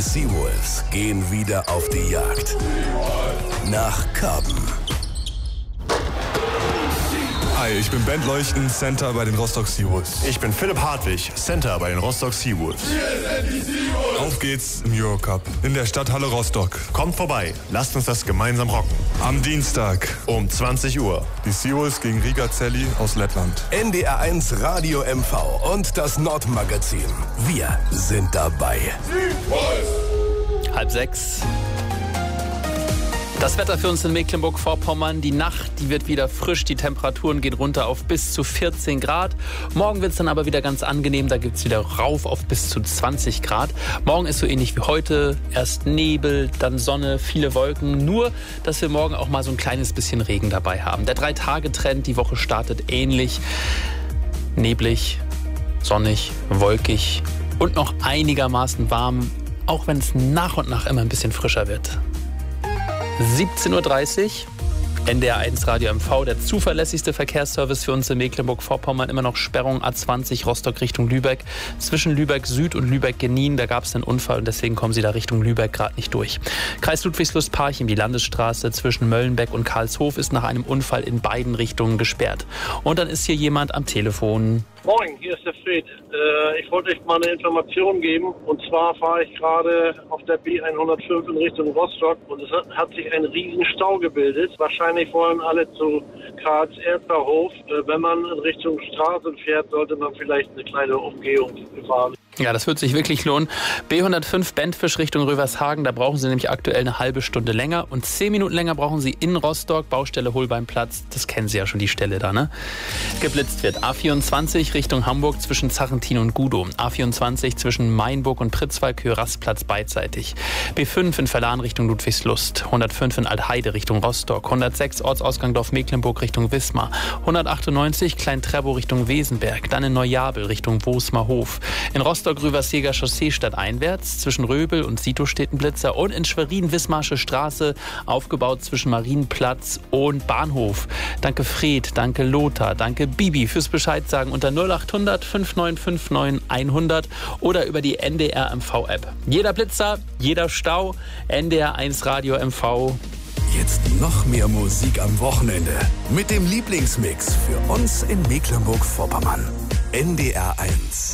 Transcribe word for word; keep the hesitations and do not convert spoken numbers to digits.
Seawolves gehen wieder auf die Jagd. Nach Karben. Hi, ich bin Bent Leuchten, Center bei den Rostock Seawolves. Ich bin Philipp Hartwig, Center bei den Rostock Seawolves. Wir sind die Seawolves. Auf geht's im Eurocup in der Stadthalle Rostock. Kommt vorbei, lasst uns das gemeinsam rocken. Am Dienstag um zwanzig Uhr. Die Seawolves gegen Riga Celli aus Lettland. N D R eins Radio M V und das Nordmagazin. Wir sind dabei. Seawolves. Halb sechs. Das Wetter für uns in Mecklenburg-Vorpommern. Die Nacht, die wird wieder frisch. Die Temperaturen gehen runter auf bis zu vierzehn Grad. Morgen wird es dann aber wieder ganz angenehm. Da gibt es wieder rauf auf bis zu zwanzig Grad. Morgen ist so ähnlich wie heute. Erst Nebel, dann Sonne, viele Wolken. Nur, dass wir morgen auch mal so ein kleines bisschen Regen dabei haben. Der Drei-Tage-Trend, die Woche startet ähnlich. Neblig, sonnig, wolkig und noch einigermaßen warm. Auch wenn es nach und nach immer ein bisschen frischer wird. siebzehn Uhr dreißig, N D R eins Radio M V, der zuverlässigste Verkehrsservice für uns in Mecklenburg-Vorpommern. Immer noch Sperrung A zwanzig Rostock Richtung Lübeck. Zwischen Lübeck Süd und Lübeck Genin, da gab es einen Unfall und deswegen kommen Sie da Richtung Lübeck gerade nicht durch. Kreis Ludwigslust-Parchim, die Landesstraße zwischen Möllenbeck und Karlshof ist nach einem Unfall in beiden Richtungen gesperrt. Und dann ist hier jemand am Telefon. Moin, hier ist der Fred. Äh, ich wollte euch mal eine Information geben. Und zwar fahre ich gerade auf der B hundertfünf in Richtung Rostock und es hat, hat sich ein riesen Stau gebildet. Wahrscheinlich wollen alle zu Karls-Erster-Hof. Äh, wenn man in Richtung Straße fährt, sollte man vielleicht eine kleine Umgehung fahren. Ja, das wird sich wirklich lohnen. B hundertfünf Bentfisch Richtung Rövershagen, da brauchen Sie nämlich aktuell eine halbe Stunde länger. Und zehn Minuten länger brauchen Sie in Rostock, Baustelle Holbeinplatz. Das kennen Sie ja schon, die Stelle da, ne? Geblitzt wird A vierundzwanzig Richtung Hamburg zwischen Zachentin und Gudow. A vierundzwanzig zwischen Mainburg und Pritzwalk, Höhe Rastplatz beidseitig. B fünf in Verlan Richtung Ludwigslust. hundertfünf in Altheide Richtung Rostock. hundertsechs Ortsausgang Dorf Mecklenburg Richtung Wismar. hundertachtundneunzig Klein-Trebow Richtung Wesenberg. Dann in Neujabel Richtung Wosmarhof. In Rostock Rüversjeger Chaussee stadteinwärts, zwischen Röbel und Sito steht ein Blitzer und in Schwerin Wismarsche Straße, aufgebaut zwischen Marienplatz und Bahnhof. Danke Fred, danke Lothar, danke Bibi fürs Bescheid sagen unter null acht hundert fünf neun fünf neun hundert oder über die N D R M V App. Jeder Blitzer, jeder Stau, N D R eins Radio M V. Jetzt noch mehr Musik am Wochenende mit dem Lieblingsmix für uns in Mecklenburg-Vorpommern. N D R eins.